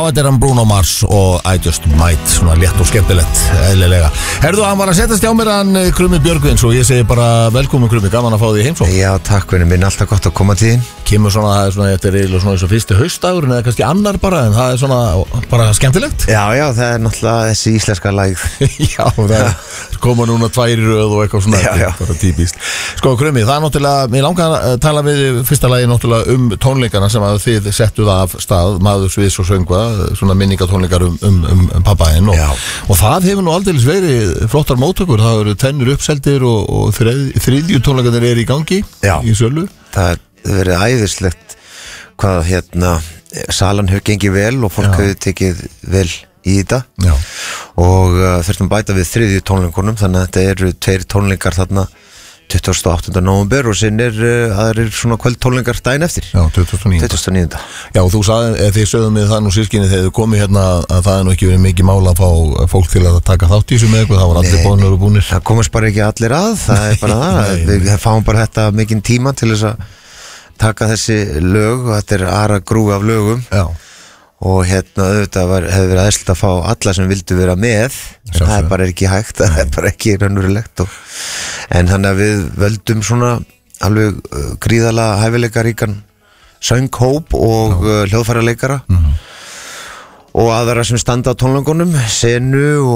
þetta hann Bruno Mars og I Just Might, svona létt og skemmtilegt, eðlilega. Herðu, hann var að setjast hjá mér, hann Krummi Björgvins, og ég segi bara velkomin Krummi, gaman að fá því heimsókn. Já, takk vinur minn, alltaf gott að koma til þín. Kemur svona, þetta eiginlega svona eins og fyrsti haustdagurinn eða kannski annar bara, en það svona bara skemmtilegt. Já, það náttúrulega þessi íslenska lægð. Já, það koma núna 2 í röð og eitthvað svona, bara típist. Sko Krummi, það náttúrulega, mér langar að tala við fyrsta lagi náttúrulega tónleikana sem að þið settuð af stað, Maður, Sviss og Söngva, svona minningatónleikar pappaðinn og það hefur nú aldeilis verið flottar móttökur, það eru 2 uppseldir og 3. tónleikarnir í gangi í sölu. Það hefur verið æðislegt hvað salan hefur gengið vel og fólk hefur tekið vel í þetta og þurftum bæta við 3. tónleikunum, þannig að þetta eru 2 tónleikar þarna 28. nóvember og sinn aðrir svona kvöldtónleikar daginn eftir. Já, 29. Já, og þú sagði, þið sögðum mig það nú sískinni þegar þið komið hérna að það nú ekki verið mikið mál að fá fólk til að taka þátt í þessu með eitthvað, það var allir bónir og búnir. Það komast bara ekki allir að, það bara það. Við fáum bara þetta mikinn tíma til þess að taka þessi lög og þetta ara grúi af lögum. Já. Og auðvitað hefur verið æðislegt að fá alla sem vildu vera með, en það bara ekki hægt, það bara ekki raunverulegt en þannig að við völdum svona alveg gríðarlega hæfileikaríkan sönghóp og hljóðfæraleikara og aðra sem standa á tónleikunum, senu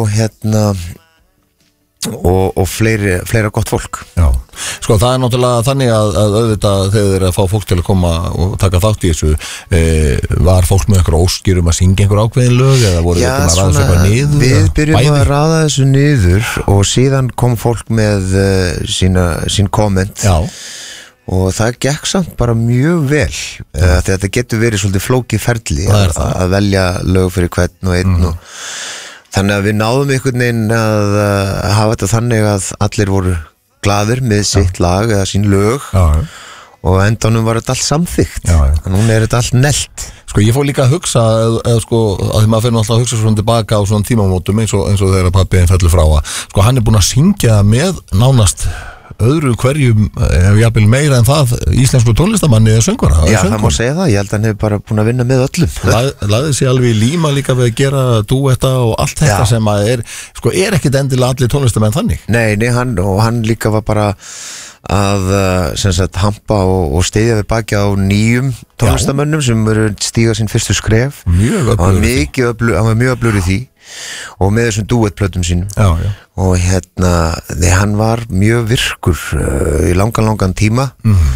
og fleira gott fólk. Já, sko það náttúrulega þannig að auðvitað þegar þeir að fá fólk til að koma og taka þátt í þessu var fólk með eitthvað óskir að syngja einhver ákveðin lög eða voru þeir að ræða þessu eitthvað niður? Við byrjum að ræða þessu niður og síðan kom fólk með sín komment. Já. Og það gekk samt bara mjög vel þetta getur verið svolítið flókið ferli að velja lög fyrir hvern og einn og þannig að við náðum einhvern veginn að hafa þetta þannig að allir voru glaðir með sitt lag eða sín lög og endanum var þetta allt samþykkt og núna þetta allt nelt. Sko ég fór líka að hugsa að því maður fyrir alltaf að hugsa svona tilbaka á svona tímamótum eins og þegar pabbiðin fellur frá að sko hann búinn að syngja með nánast öðru hverjum, jafnvel meira en það íslensku tónlistamanni eða söngvara. Já, það má segja það, ég held að hann hefur bara búin að vinna með öllum. Lagði sig alveg í líma líka við að gera dúetta og allt þetta sem að er ekkit endilega allir tónlistamenn þannig. Nei, hann líka var bara að hampa og styðja við baki á nýjum tónlistamönnum sem eru stíga sín fyrstu skref. Mjög öflugur. Hann var mjög öflugur í því og með þessum dúettplötum sínum og hann var mjög virkur í langan tíma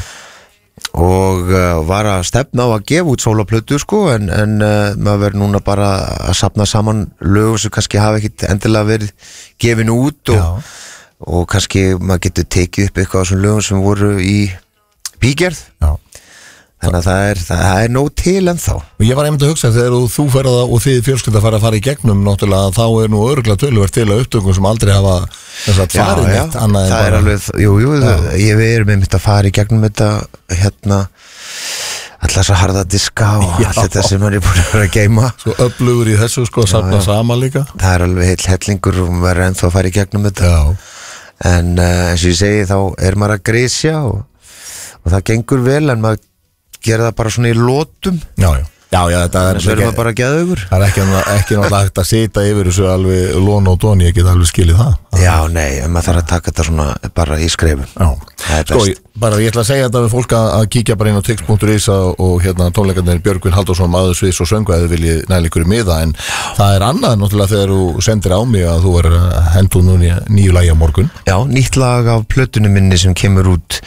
og var að stefna á að gefa út sólaplötu en maður verður núna bara að safna saman lög sem kannski hafa ekkit endilega verið gefin út og kannski maður getur tekið upp eitthvað af þessum lögum sem voru í bígerð. Þannig að það er nóg til ennþá. Og ég var einmitt að hugsa þegar þú ferða og þið fjölskylda fara í gegnum náttúrulega þá nú örugglega töluvert til að upptökum sem aldrei hafa farið neitt annað en bara. Það alveg, við erum einmitt að fara í gegnum þetta alltaf þess að harða diska og allt þetta sem hann búin að vera að geyma. Svo öflugur í þessu safna sama líka. Það alveg heill hellingur og maður er ennþá að fara í gegnum þetta. En eins og ég segi þá maður að grisja og það gengur vel en maður gera það bara svona í lótum. Já, þetta verður bara geðugur. Það ekki náttúrulega hægt að sita yfir þessu alveg lón og dón, ég get alveg skilið það. Já, nei, maður þarf að taka þetta svona bara í skrefum. Það er best. Ég ætla að segja þetta við fólk að kíkja bara inn á tix.is og tónleikarnir Björgvin Halldórsson, Maður, Sviss og Söngva eða viljið næla ykkur í miða, en það er annað náttúrulega þegar þú sendir á mig að þú verður að henda núna nýju lagi á morgun. Já, nýtt lag af plötunni minni sem kemur út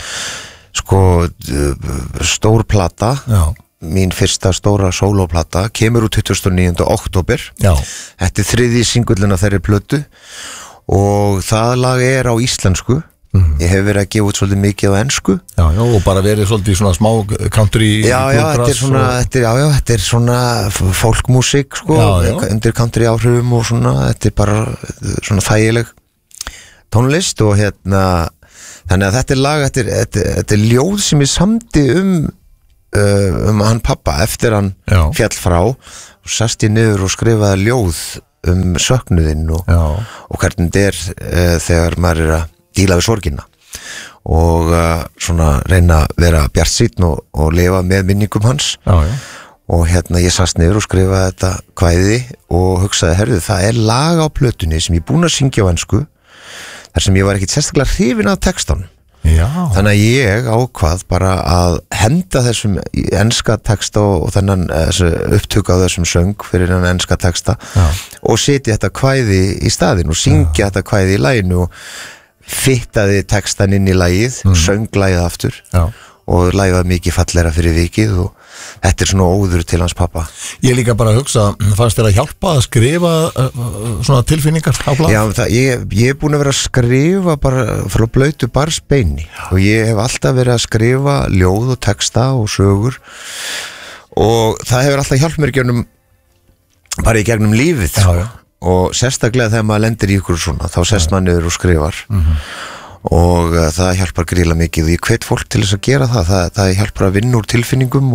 stór plata. Mín fyrsta stóra sólóplata kemur út 29. október. Þetta 3. singullin af þeirri plötu og það lag á íslensku. Ég hef verið að gefa út svolítið mikið á ensku. Já, og bara verið svolítið svona smá country. Þetta er svona folkmusik undir country áhrifum og svona, þetta er bara svona þægileg tónlist og þannig að þetta er lag, þetta er ljóð sem ég samdi hann pappa eftir hann fjall frá og sast ég niður og skrifaði ljóð söknuðinn og hvernig þetta þegar maður er að díla við sorgina og svona reyna að vera bjartsýnn og lifa með minningum hans og ég sast niður og skrifaði þetta kvæði og hugsaði, herðu, það lag á plötunni sem ég búin að syngja á ensku þar sem ég var ekkit sérstaklega hrifinn af textanum. Já. Þannig að ég ákvað bara að henda þessum enska texta og þennan upptöku á þessum söng fyrir þennan enska texta og setja þetta kvæði í staðinn og syngja þetta kvæði í laginu og fittaði textan inn í lagið, söng lagið aftur og lagið var mikið fallegra fyrir vikið og þetta svona óður til hans pappa. Ég líka bara að hugsa, fannst þér að hjálpa að skrifa svona tilfinningar á blað? Já, ég búin að vera að skrifa bara frá blautu barnsbeini og ég hef alltaf verið að skrifa ljóð og texta og sögur og það hefur alltaf hjálpt mér bara í gegnum lífið og sérstaklega þegar maður lendir í ykkur svona, þá sest maður niður og skrifar og það hjálpar gríla mikið og ég hvet fólk til þess að gera það hjálpar að vinna úr tilfinningum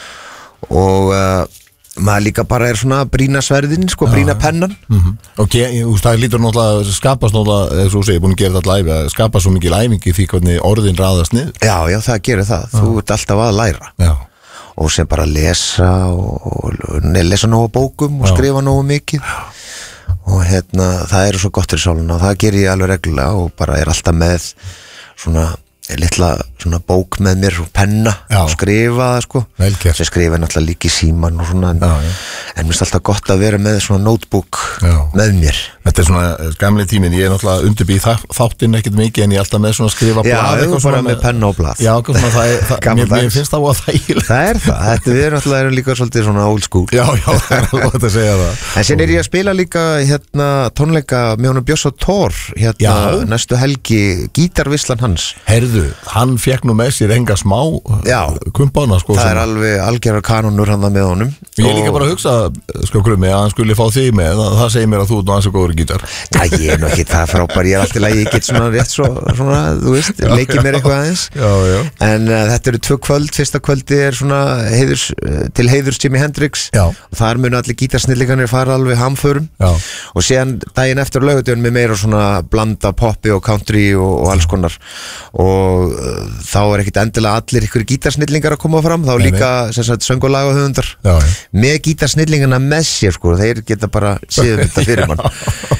og maður líka bara svona að brýna sverðin brýna pennan og það lítur náttúrulega að skapast náttúrulega, eins og þú segir, búin að gera þetta live að skapa svo mikið læmingi því hvernig orðin raðast niður. Já, það gerir það, þú ert alltaf að læra og sem bara lesa og lesa nógu bókum og skrifa nógu mikið og það svo gott fyrir sáluna og það gerir ég alveg reglulega og bara alltaf með svona litla svona bók með mér og penna og skrifa það sem skrifa náttúrulega líka í síman og svona en mér alltaf gott að vera með svona notebook með mér. Þetta svona gamli tíminn, ég náttúrulega undirbý þáttinn ekkert mikið en ég alltaf með svona skrifa blað eitthvað bara með penna og blað. Já, mér finnst það að þægilegt. Það það, við náttúrulega líka svolítið svona old school. Já, það er alveg að segja það. En sen ég að spila líka tónleika með honum Björs og Tór næstu helgi, gítarvislan hans. Herðu, hann fekk nú með sér enga smá kumpána það er alveg algjörar kanonur hann með honum. Ég líka bara að hugsa, Krummi, að hann skulle fá þig með, það segir mér að þú ert nú ansi góður gítar. Ég er nú ekki það frábær, ég er alltaf ég get svona rétt svona, þú veist, leikið mér eitthvað aðeins. En þetta eru 2 kvöld, fyrsta kvöldi er svona til heiðurs Jimi Hendrix og þar munu allir gítarsnillingarnir fara alveg hamförum og síðan daginn eftir laugardaginn með meira svona blanda poppi og country og alls konar og þá er ekkit endilega allir ykkur gítarsnillingar að koma fram, þá líka söng- og lagahöfundar með gítarsnillingarna með sér þeir geta bara séð þetta fyrir mann.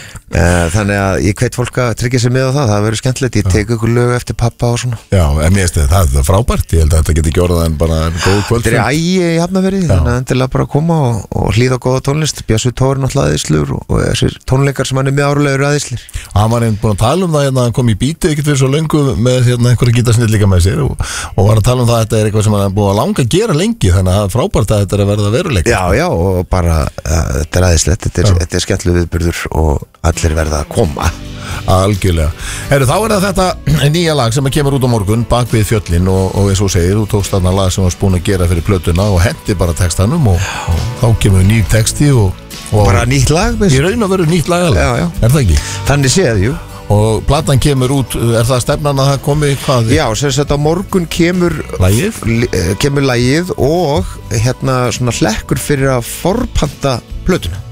Þannig að ég hvet fólk að tryggja sig með á það verður skemmtilegt, ég tek ykkur lög eftir pappa og svona. Já, en mér finnst það frábært, ég held að þetta geti ekki orðað en bara góð kvöld. Þetta er ægi í Hafnarfirði, þannig að endilega bara koma og hlýða góða tónlist. Bjössi Tór náttúrulega aðeinslur og þessir tónleikar sem hann er með árulegur aðeinslir. Hann var búin að tala um það, hann kom í bítið ekkert fyrir svo löngu með einhverja gítarsnillinga með sér og var að tala um það að þetta er eitthvað sem hann er búin að langa að gera lengi, þannig að það er frábært að þetta er að verða veruleika. Já, og bara þetta er aðeinslegt, þetta er skemmtilegur viðburður og allir verða að koma. Algjörlega. Þá er það þetta nýja lag sem kemur út á morgun, Bak við fjöllin og eins og segir, þú tókst þarna lag sem varst búin að gera fyrir plötuna og hendi bara textanum og þá kemur nýr texti og bara nýtt lag. Í raun og veru nýtt lag alveg. Er það ekki? Þannig séð, jú. Og platan kemur út, er það stefnan að það komi hvað? Já, sem sagt á morgun kemur lagið og svona hlekkur fyrir að forpanta plötuna.